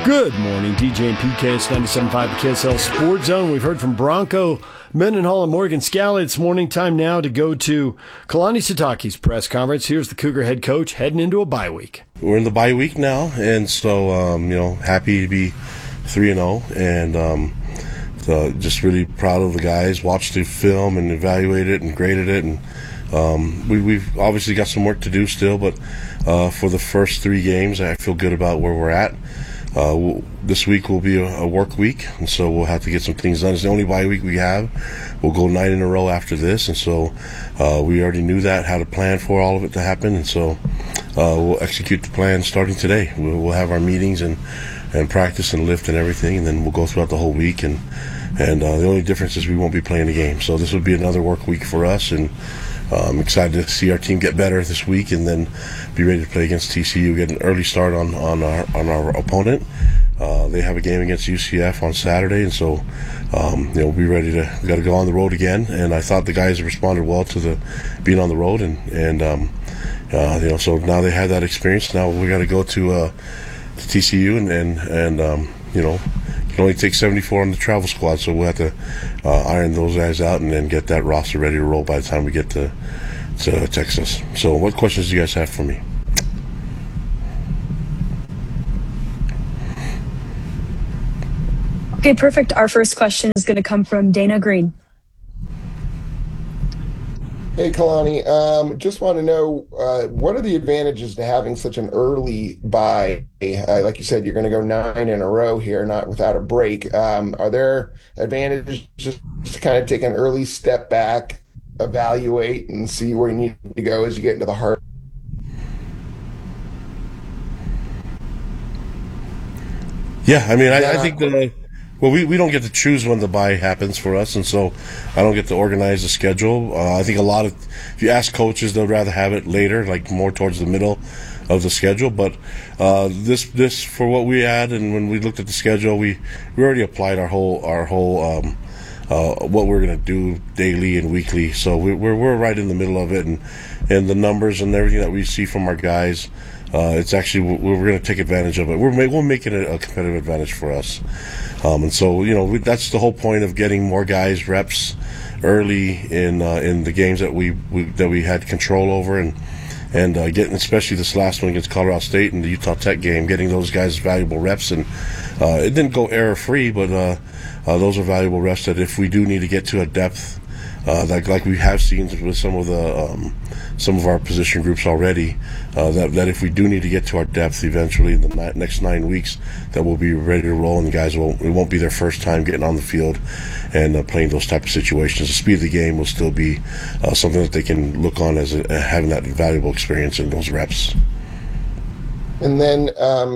Good morning, DJ and PK. It's 97.5 the KSL Sports Zone. We've heard from Bronco Mendenhall and Morgan Scally. It's morning time now to go to Kalani Sitake's press conference. Here's the Cougar head coach heading into a bye week. We're in the bye week now, and so happy to be 3-0, and so just really proud of the guys. Watched the film and evaluated it and graded it, and we've obviously got some work to do still, but for the first 3 games, I feel good about where we're at. This week will be a work week, and so we'll have to get some things done. It's the only bye week we have. We'll go 9 in a row after this, and so we already knew that, how to plan for all of it to happen, and so we'll execute the plan starting today. We'll have our meetings and practice and lift and everything, and then we'll go throughout the whole week, and the only difference is we won't be playing the game. So this will be another work week for us, and I'm excited to see our team get better this week and then be ready to play against TCU, get an early start on our opponent. They have a game against UCF on Saturday, and so we'll be ready to. We got to go on the road again, and I thought the guys responded well to the being on the road, and so now they have that experience. Now we got to go to TCU, and you can only take 74 on the travel squad, so we'll have to iron those guys out and then get that roster ready to roll by the time we get to Texas. So what questions do you guys have for me? Okay, perfect. Our first question is going to come from Dana Green. Hey, Kalani. Just want to know, what are the advantages to having such an early bye? Like you said, you're going to go 9 in a row here, not without a break. Are there advantages just to kind of take an early step back, evaluate, and see where you need to go as you get into the heart? Yeah, I mean, I think well, we don't get to choose when the bye happens for us, and so I don't get to organize the schedule. I think if you ask coaches, they'll rather have it later, like more towards the middle of the schedule. But this for what we had, and when we looked at the schedule, we already applied our whole what we're going to do daily and weekly. So we're right in the middle of it, and the numbers and everything that we see from our guys. It's actually we're going to take advantage of it. We'll make it a competitive advantage for us, and so that's the whole point of getting more guys reps early in the games that we had control over, and getting, especially this last one against Colorado State and the Utah Tech game, getting those guys valuable reps, and it didn't go error free, but those are valuable reps that if we do need to get to a depth. Like we have seen with some of our position groups already, that if we do need to get to our depth eventually in the next 9 weeks, that we'll be ready to roll, and the guys it won't be their first time getting on the field and playing those type of situations. The speed of the game will still be something that they can look on as having that valuable experience in those reps. And then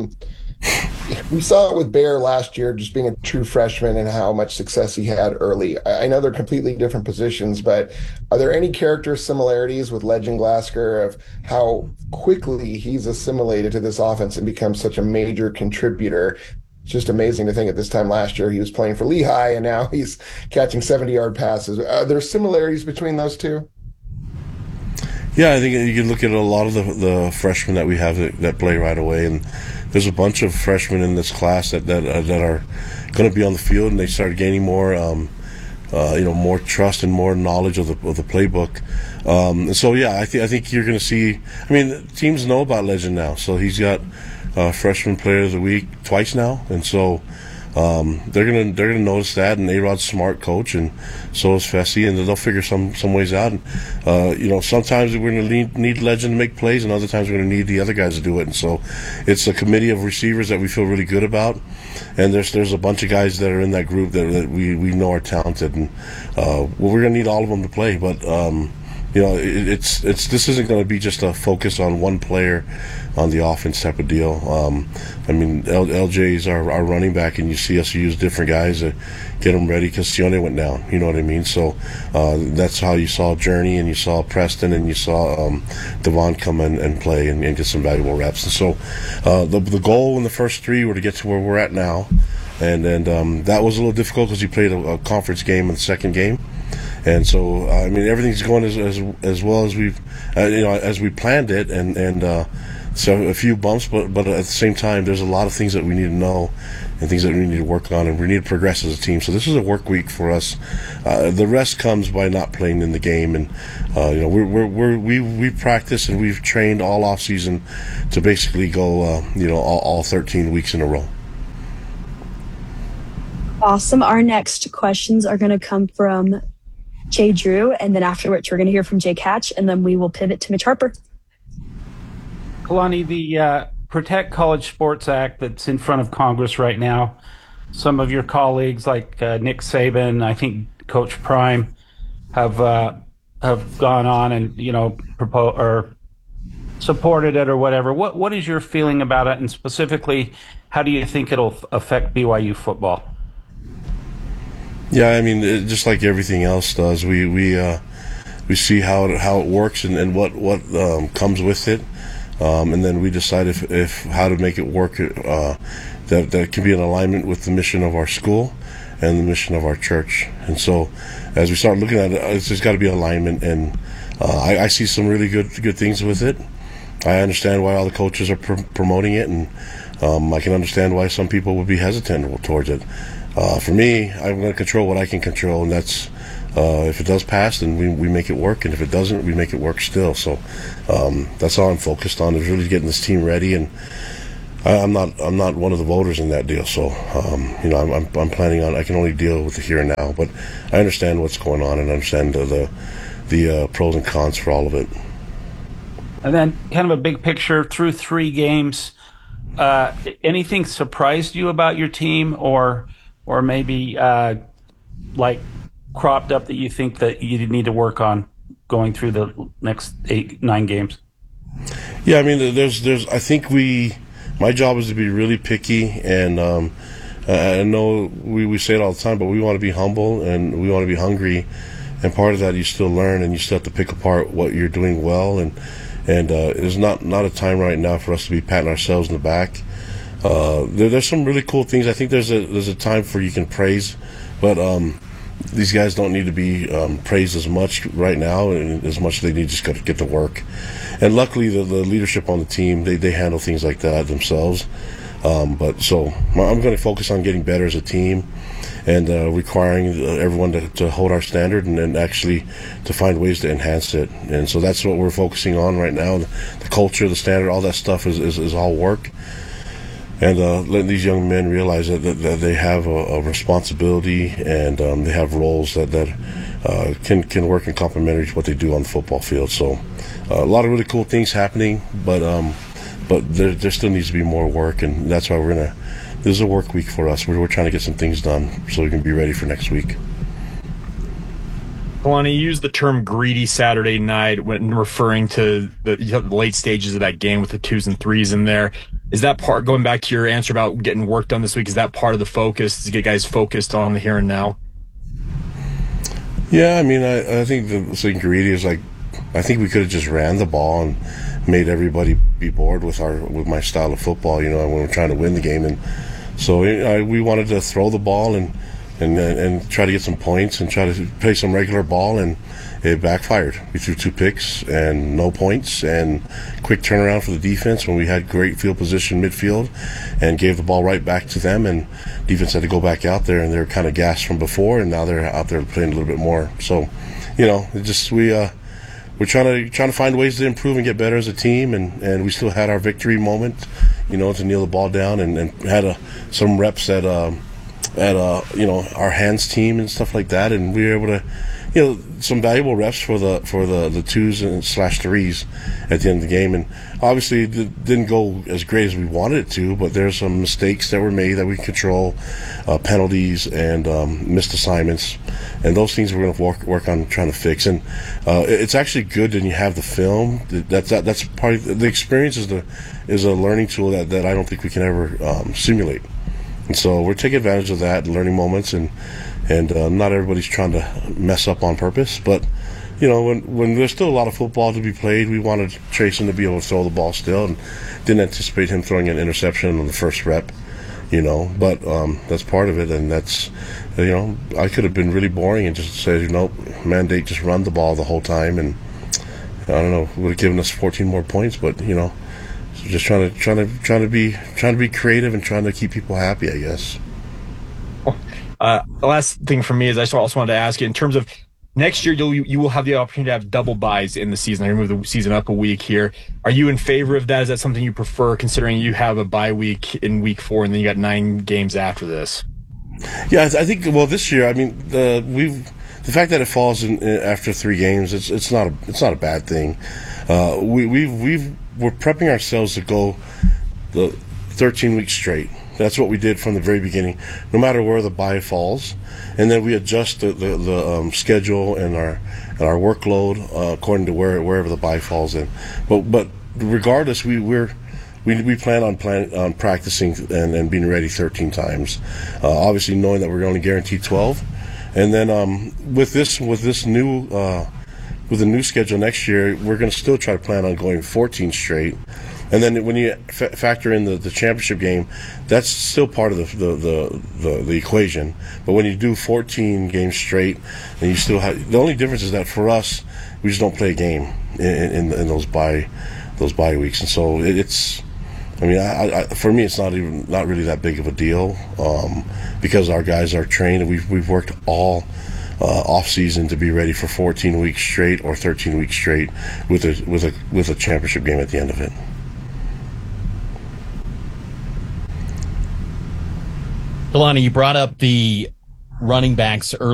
we saw it with Bear last year, just being a true freshman and how much success he had early. I know they're completely different positions, but are there any character similarities with Legend Glasgow of how quickly he's assimilated to this offense and become such a major contributor? It's just amazing to think at this time last year he was playing for Lehigh, and now he's catching 70-yard passes. Are there similarities between those two? Yeah, I think you can look at a lot of the freshmen that we have that play right away, and there's a bunch of freshmen in this class that are going to be on the field, and they start gaining more, more trust and more knowledge of the playbook. And so, yeah, I think you're going to see. I mean, teams know about Legend now, so he's got freshman player of the week twice now, and so they're gonna notice that. And A-Rod's smart coach, and so is Fessy, and they'll figure some ways out. And sometimes we're gonna need Legend to make plays, and other times we're gonna need the other guys to do it. And so it's a committee of receivers that we feel really good about. And there's a bunch of guys that are in that group that we know are talented, and we're gonna need all of them to play. But this isn't going to be just a focus on one player on the offense type of deal. LJ is our running back, and you see us use different guys to get them ready because Sione went down. You know what I mean? So that's how you saw Journey, and you saw Preston, and you saw Devon come in and play and get some valuable reps. And so the goal in the first 3 were to get to where we're at now, and that was a little difficult because you played a conference game in the second game. And so, everything's going as well as we've, as we planned it, and so a few bumps, but at the same time, there's a lot of things that we need to know and things that we need to work on, and we need to progress as a team. So this is a work week for us. The rest comes by not playing in the game, and we practice and we've trained all off season to basically go all 13 weeks in a row. Awesome. Our next questions are going to come from Jay Drew, and then afterwards we're going to hear from Jake Hatch, and then we will pivot to Mitch Harper. Kalani, the Protect College Sports Act that's in front of Congress right now, some of your colleagues like Nick Saban, I think Coach Prime, have gone on and proposed or supported it or whatever. What is your feeling about it, and specifically, how do you think it'll affect BYU football? Yeah, I mean, just like everything else does, we see how it works and what comes with it. And then we decide if how to make it work that can be in alignment with the mission of our school and the mission of our church. And so as we start looking at it, it's just got to be alignment. And I see some really good things with it. I understand why all the coaches are promoting it, and I can understand why some people would be hesitant towards it. For me, I'm going to control what I can control, and that's if it does pass, then we make it work, and if it doesn't, we make it work still. So that's all I'm focused on, is really getting this team ready. And I'm not one of the voters in that deal. So I'm planning on. I can only deal with the here and now, but I understand what's going on and understand the pros and cons for all of it. And then, kind of a big picture through 3 games. Anything surprised you about your team, or maybe like cropped up that you think that you need to work on going through the next 8-9 games? Yeah, I mean, there's. I think my job is to be really picky, and I know we say it all the time, but we want to be humble and we want to be hungry, and part of that you still learn, and you still have to pick apart what you're doing well, and it's not a time right now for us to be patting ourselves in the back. There's some really cool things. I think there's a time for you can praise, but these guys don't need to be praised as much right now, and as much as they need just got to get to work. And luckily, the leadership on the team, they handle things like that themselves. But so I'm going to focus on getting better as a team, and requiring everyone to hold our standard, and actually to find ways to enhance it. And so that's what we're focusing on right now. The culture, the standard, all that stuff is all work. And letting these young men realize that they have a responsibility, and they have roles that can work in complementary to what they do on the football field. So a lot of really cool things happening, but there still needs to be more work, and that's why this is a work week for us. We're trying to get some things done so we can be ready for next week. Kalani, you used the term greedy Saturday night when referring to the late stages of that game with the 2s and 3s in there. Is that part, going back to your answer about getting work done this week, is that part of the focus to get guys focused on the here and now? Yeah, I mean, I think the thing greedy is like, I think we could have just ran the ball and made everybody be bored with my style of football, when we're trying to win the game. And so we wanted to throw the ball and try to get some points and try to play some regular ball, and it backfired. We threw 2 picks and no points, and quick turnaround for the defense when we had great field position midfield, and gave the ball right back to them, and defense had to go back out there, and they were kind of gassed from before, and now they're out there playing a little bit more. So, it just we're trying to find ways to improve and get better as a team, and we still had our victory moment, to kneel the ball down, and had some reps at our hands team and stuff like that, and we were able to some valuable reps for the 2s and /3s at the end of the game. And obviously it didn't go as great as we wanted it to, but there's some mistakes that were made that we can control, penalties and missed assignments, and those things we're going to work on trying to fix. And it's actually good that you have the film. That's part of the experience. Is a learning tool that I don't think we can ever simulate. And so we're taking advantage of that, learning moments, and not everybody's trying to mess up on purpose. But, when there's still a lot of football to be played, we wanted Trayson to be able to throw the ball still, and didn't anticipate him throwing an interception on the first rep, But that's part of it, and that's, I could have been really boring and just said, mandate just run the ball the whole time, and I don't know, would have given us 14 more points, but, just trying to be creative and trying to keep people happy, I guess. The last thing for me is I also wanted to ask you, in terms of next year, you will have the opportunity to have double buys in the season. I move the season up a week here. Are you in favor of that? Is that something you prefer, considering you have a bye week in week 4 and then you got 9 games after this? Yeah, I think. Well, this year, I mean, the fact that it falls in after 3 games, it's not a bad thing. We're prepping ourselves to go the 13 weeks straight. That's what we did from the very beginning, no matter where the bye falls, and then we adjust the schedule and our workload according to wherever the bye falls in. But regardless, we plan on practicing and being ready 13 times. Obviously, knowing that we're only guaranteed 12, and then with the new schedule next year, we're going to still try to plan on going 14 straight. And then when you factor in the championship game, that's still part of the equation. But when you do 14 games straight, and you still have, the only difference is that for us, we just don't play a game in those bye weeks. And so it's, I mean, for me, it's not really that big of a deal, because our guys are trained and we've worked all off season to be ready for 14 weeks straight or 13 weeks straight with a championship game at the end of it. Kalani, you brought up the running backs earlier.